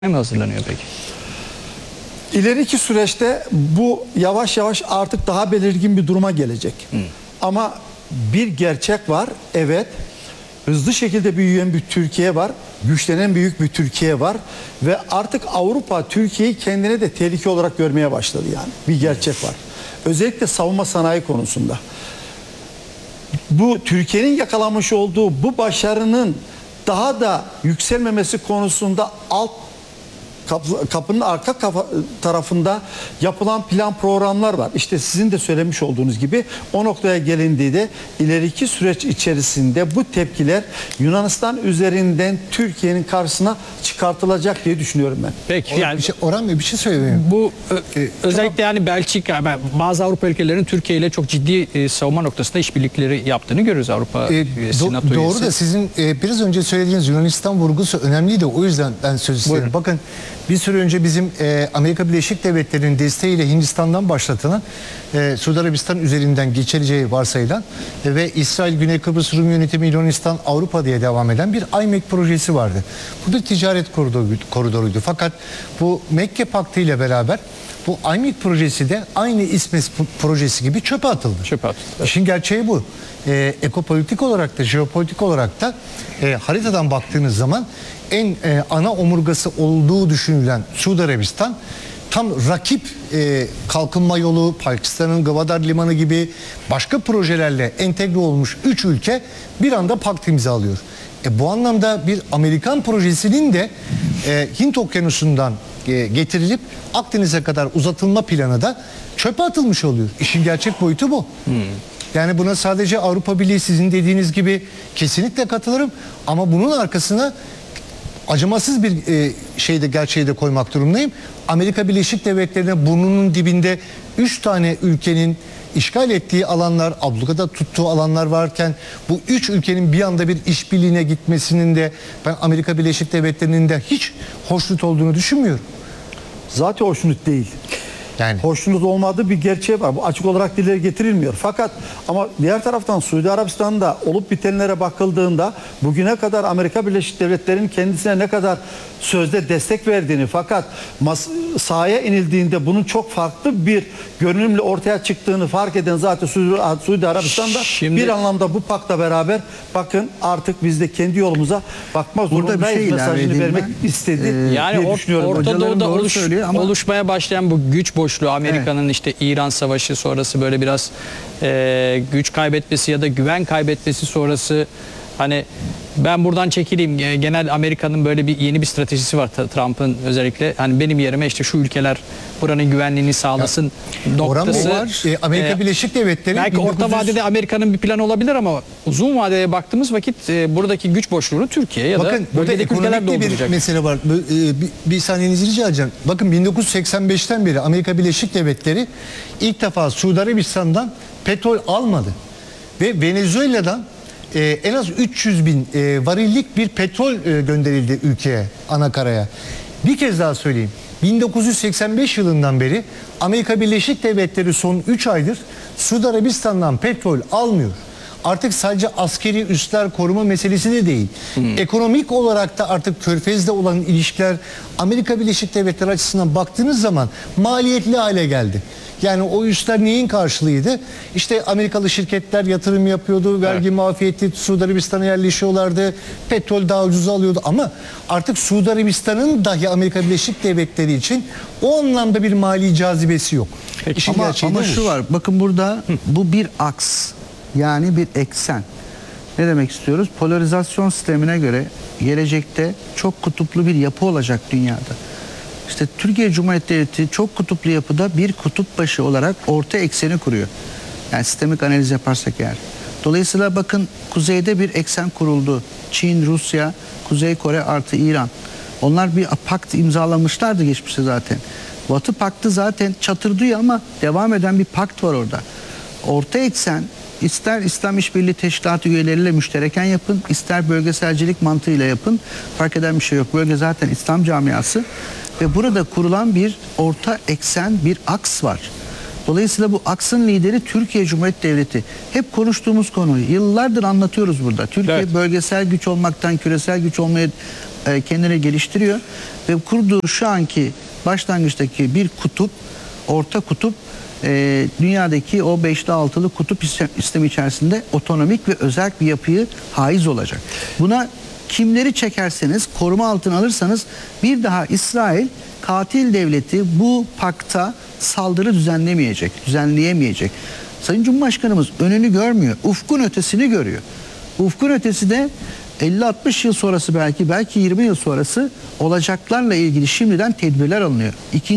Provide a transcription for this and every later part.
mi hazırlanıyor peki? İleriki süreçte bu yavaş yavaş artık daha belirgin bir duruma gelecek. Ama bir gerçek var. Evet. Hızlı şekilde büyüyen bir Türkiye var. Güçlenen büyük bir Türkiye var. Ve artık Avrupa Türkiye'yi kendine de tehlike olarak görmeye başladı yani. Bir gerçek var. Özellikle savunma sanayi konusunda. Bu Türkiye'nin yakalamış olduğu bu başarının daha da yükselmemesi konusunda kapının arka tarafında yapılan plan programlar var. İşte sizin de söylemiş olduğunuz gibi o noktaya gelindiğinde ileriki süreç içerisinde bu tepkiler Yunanistan üzerinden Türkiye'nin karşısına çıkartılacak diye düşünüyorum ben. Peki yani Orhan Bey bir şey söyleyeyim. bu özellikle yani Belçika, bazı Avrupa ülkelerinin Türkiye ile çok ciddi savunma noktasında işbirlikleri yaptığını görüyoruz Avrupa üyesi, NATO Doğru üyesi. da sizin biraz önce söylediğiniz Yunanistan vurgusu önemliydi. O yüzden ben söz istedim. Buyurun. Bakın bir süre önce bizim Amerika Birleşik Devletleri'nin desteğiyle Hindistan'dan başlatılan Suudi Arabistan üzerinden geçileceği varsayılan ve İsrail, Güney Kıbrıs Rum Yönetimi, Yunanistan, Avrupa diye devam eden bir IMEC projesi vardı. Bu bir ticaret koridoruydu. Fakat bu Mekke Paktı ile beraber bu IMEC projesi de aynı İSMES projesi gibi çöpe atıldı. Çöpe atıldı. İşin gerçeği bu. Ekopolitik olarak da jeopolitik olarak da haritadan baktığınız zaman en ana omurgası olduğu düşünülen Suudi Arabistan tam rakip kalkınma yolu, Pakistan'ın Gwadar Limanı gibi başka projelerle entegre olmuş 3 ülke bir anda pakt imzalıyor. Bu anlamda bir Amerikan projesinin de Hint Okyanusu'ndan getirilip Akdeniz'e kadar uzatılma planı da çöpe atılmış oluyor. İşin gerçek boyutu bu. Yani buna sadece Avrupa Birliği sizin dediğiniz gibi kesinlikle katılırım ama bunun arkasına acımasız bir gerçeği de koymak durumundayım. Amerika Birleşik Devletleri'ne burnunun dibinde 3 tane ülkenin işgal ettiği alanlar, ablukada tuttuğu alanlar varken bu 3 ülkenin bir anda bir işbirliğine gitmesinin de ben Amerika Birleşik Devletleri'nin de hiç hoşnut olduğunu düşünmüyorum. Zaten hoşnut değil. Yani Hoşnut olmadığı bir gerçeği var. Bu açık olarak dile getirilmiyor. Fakat ama diğer taraftan Suudi Arabistan'da olup bitenlere bakıldığında bugüne kadar Amerika Birleşik Devletleri'nin kendisine ne kadar sözde destek verdiğini fakat sahaya inildiğinde bunun çok farklı bir görünümle ortaya çıktığını fark eden zaten Suudi Arabistan'da bir anlamda bu pakla beraber bakın artık biz de kendi yolumuza bakmak zorundayız mesajını vermek istedi Yani diye düşünüyorum. Orta Doğu'da ama oluşmaya başlayan bu güç boşluğu, Amerika'nın işte İran Savaşı sonrası böyle biraz güç kaybetmesi ya da güven kaybetmesi sonrası hani ben buradan çekileyim. Genel Amerika'nın böyle bir yeni bir stratejisi var Trump'ın özellikle. Hani benim yerime işte şu ülkeler buranın güvenliğini sağlasın noktası. var. Amerika Birleşik Devletleri belki orta vadede Amerika'nın bir planı olabilir ama uzun vadeye baktığımız vakit buradaki güç boşluğunu Türkiye ya bakın, da bölgedeki ülkeler ekonomik bir dolduracak. mesele var. Bir saniyenizi rica edeceğim. Bakın 1985'ten beri Amerika Birleşik Devletleri ilk defa Suudi Arabistan'dan petrol almadı. Ve Venezuela'dan en az 300 bin varillik bir petrol gönderildi ülkeye, anakaraya. Bir kez daha söyleyeyim. 1985 yılından beri Amerika Birleşik Devletleri son 3 aydır Suudi Arabistan'dan petrol almıyor. Artık sadece askeri üsler koruma meselesi de değil. Ekonomik olarak da artık Körfez'de olan ilişkiler Amerika Birleşik Devletleri açısından baktığınız zaman maliyetli hale geldi. Yani o üsler neyin karşılığıydı? İşte Amerikalı şirketler yatırım yapıyordu, vergi muafiyeti Suudi Arabistan'a yerleşiyorlardı, petrol daha ucuz alıyordu ama artık Suudi Arabistan'ın dahi Amerika Birleşik Devletleri için o anlamda bir mali cazibesi yok. İşin gerçeği ama de bu. şu var, bakın burada bu bir aks, yani bir eksen. Ne demek istiyoruz? Polarizasyon sistemine göre gelecekte çok kutuplu bir yapı olacak dünyada. İşte Türkiye Cumhuriyeti Devleti çok kutuplu yapıda bir kutup başı olarak orta ekseni kuruyor. Yani sistemik analiz yaparsak eğer. Dolayısıyla bakın kuzeyde bir eksen kuruldu. Çin, Rusya, Kuzey Kore artı İran. Onlar bir pakt imzalamışlardı geçmişte zaten. Batı paktı zaten çatırdıyor ama devam eden bir pakt var orada. Orta eksen ister İslam İşbirliği Teşkilatı üyeleriyle müştereken yapın, ister bölgeselcilik mantığıyla yapın. Fark eden bir şey yok. Bölge zaten İslam camiası. Ve burada kurulan bir orta eksen, bir aks var. Dolayısıyla bu aksın lideri Türkiye Cumhuriyeti Devleti. Hep konuştuğumuz konuyu yıllardır anlatıyoruz burada. Türkiye bölgesel güç olmaktan küresel güç olmaya kendini geliştiriyor ve kurduğu şu anki başlangıçtaki bir kutup, orta kutup, dünyadaki o 5'li 6'lı kutup sistemi içerisinde otonomik ve özerk bir yapıyı haiz olacak. Buna kimleri çekerseniz, koruma altına alırsanız bir daha İsrail katil devleti bu pakta saldırı düzenleyemeyecek. Sayın Cumhurbaşkanımız önünü görmüyor, ufkun ötesini görüyor. Ufkun ötesi de 50-60 yıl sonrası belki 20 yıl sonrası olacaklarla ilgili şimdiden tedbirler alınıyor.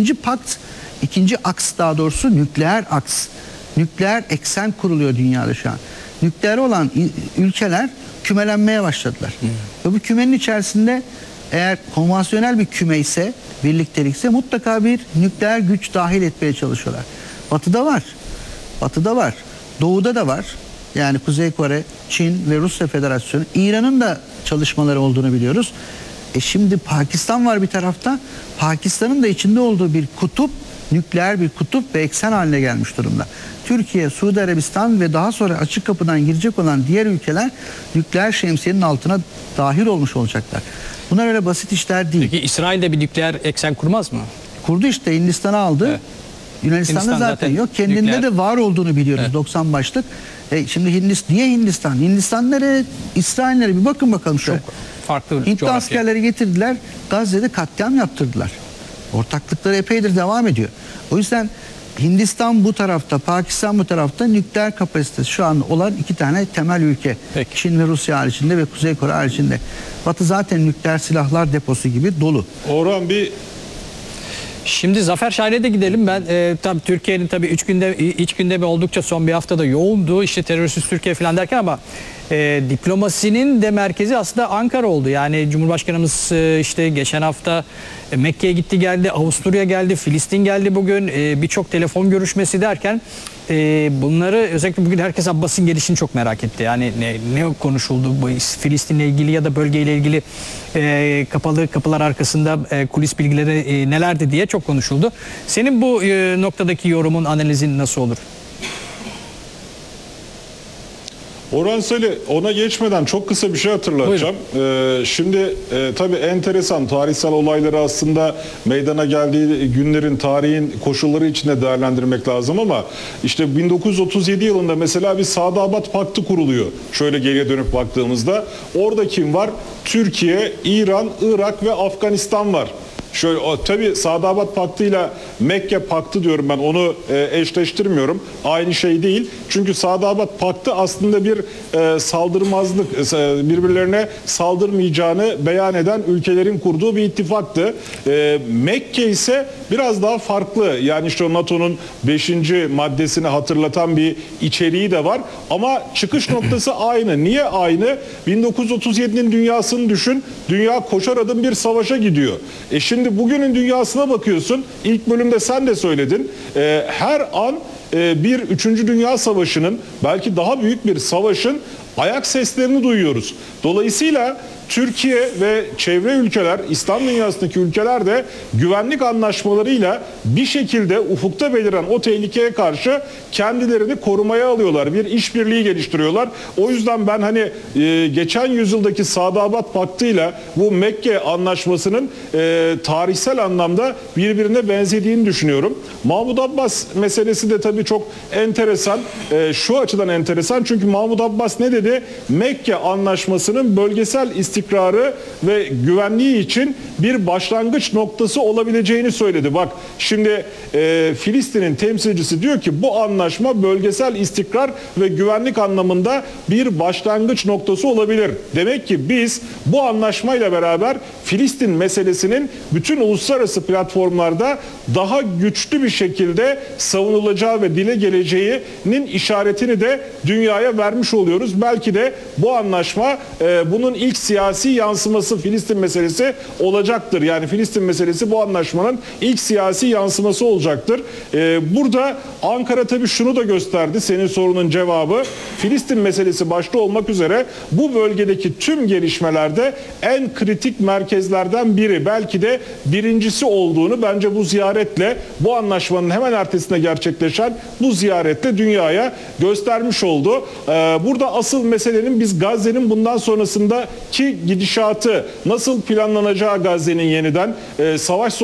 İkinci aks daha doğrusu nükleer aks. Nükleer eksen kuruluyor dünyada şu an. Nükleer olan ülkeler kümelenmeye başladılar. Ve bu kümenin içerisinde eğer konvansiyonel bir küme ise, birliktelikse mutlaka bir nükleer güç dahil etmeye çalışıyorlar. Batı'da var. Doğu'da da var. Yani Kuzey Kore, Çin ve Rusya Federasyonu. İran'ın da çalışmaları olduğunu biliyoruz. Şimdi Pakistan var bir tarafta. Pakistan'ın da içinde olduğu bir kutup, nükleer bir kutup ve eksen haline gelmiş durumda. Türkiye, Suudi Arabistan ve daha sonra açık kapıdan girecek olan diğer ülkeler nükleer şemsiyenin altına dahil olmuş olacaklar. Bunlar öyle basit işler değil. Peki İsrail de bir nükleer eksen kurmaz mı? Kurdu işte, Hindistan'ı aldı. Evet. Yunanistan'da Hindistan zaten yok. Kendinde nükleer. de var olduğunu biliyoruz, evet. 90 başlık. Şimdi niye Hindistan? Hindistan nereye? İsrail nereye? Bir bakın bakalım şöyle. Çok farklı Hintli coğrafya. askerleri getirdiler. Gazze'de katliam yaptırdılar. Ortaklıkları epeydir devam ediyor. O yüzden Hindistan bu tarafta, Pakistan bu tarafta, nükleer kapasitesi şu an olan iki tane temel ülke. Peki. Çin ve Rusya haricinde ve Kuzey Kore haricinde. Batı zaten nükleer silahlar deposu gibi dolu. Orhan bir Şimdi Zafer Şahin'e de gidelim. Ben tabii Türkiye'nin tabii iç gündemi oldukça son bir haftada yoğundu. İşte terörsüz Türkiye falan derken ama diplomasinin de merkezi aslında Ankara oldu. Yani Cumhurbaşkanımız işte geçen hafta Mekke'ye gitti geldi, Avusturya geldi, Filistin geldi bugün. Birçok telefon görüşmesi derken bunları özellikle bugün herkes Abbas'ın gelişini çok merak etti. Yani ne konuşuldu bu Filistin'le ilgili ya da bölgeyle ilgili kapalı kapılar arkasında kulis bilgileri nelerdi diye çok konuşuldu. Senin bu noktadaki yorumun, analizin nasıl olur? Orhan Seli, ona geçmeden çok kısa bir şey hatırlatacağım. Şimdi tabii enteresan tarihsel olayları aslında meydana geldiği günlerin, tarihin koşulları içinde değerlendirmek lazım ama işte 1937 yılında mesela bir Sadabat Paktı kuruluyor. Şöyle geriye dönüp baktığımızda orada kim var? Türkiye, İran, Irak ve Afganistan var. Şöyle tabii Sadabat Paktı ile Mekke Paktı diyorum ben, onu eşleştirmiyorum. Aynı şey değil. Çünkü Sadabat Paktı aslında bir saldırmazlık, birbirlerine saldırmayacağını beyan eden ülkelerin kurduğu bir ittifaktı. Mekke ise biraz daha farklı. Yani işte NATO'nun 5. maddesini hatırlatan bir içeriği de var. Ama çıkış noktası aynı. Niye aynı? 1937'nin dünyasını düşün. Dünya koşar adım bir savaşa gidiyor. Şimdi bugünün dünyasına bakıyorsun. İlk bölümde sen de söyledin. Her an bir 3. Dünya Savaşı'nın, belki daha büyük bir savaşın ayak seslerini duyuyoruz. Dolayısıyla Türkiye ve çevre ülkeler, İslam dünyasındaki ülkeler de güvenlik anlaşmalarıyla bir şekilde ufukta beliren o tehlikeye karşı kendilerini korumaya alıyorlar. Bir işbirliği geliştiriyorlar. O yüzden ben hani geçen yüzyıldaki Sadabat Paktı ile bu Mekke Anlaşması'nın tarihsel anlamda birbirine benzediğini düşünüyorum. Mahmud Abbas meselesi de tabii çok enteresan. Şu açıdan enteresan, çünkü Mahmud Abbas ne dedi? Mekke Anlaşması'nın bölgesel istikrarı ve güvenliği için bir başlangıç noktası olabileceğini söyledi. Bak şimdi Filistin'in temsilcisi diyor ki bu anlaşma bölgesel istikrar ve güvenlik anlamında bir başlangıç noktası olabilir. Demek ki biz bu anlaşmayla beraber Filistin meselesinin bütün uluslararası platformlarda daha güçlü bir şekilde savunulacağı ve dile geleceğinin işaretini de dünyaya vermiş oluyoruz. Belki de bu anlaşma bunun ilk siyasi yansıması Filistin meselesi olacaktır. Yani Filistin meselesi bu anlaşmanın ilk siyasi yansıması olacaktır. Burada Ankara tabii şunu da gösterdi, senin sorunun cevabı. Filistin meselesi başta olmak üzere bu bölgedeki tüm gelişmelerde en kritik merkezlerden biri, belki de birincisi olduğunu bence bu ziyaretle, bu anlaşmanın hemen ertesinde gerçekleşen bu ziyaretle dünyaya göstermiş oldu. Burada asıl meselenin biz Gazze'nin bundan sonrasındaki gidişatı nasıl planlanacağı Gazze'nin yeniden savaş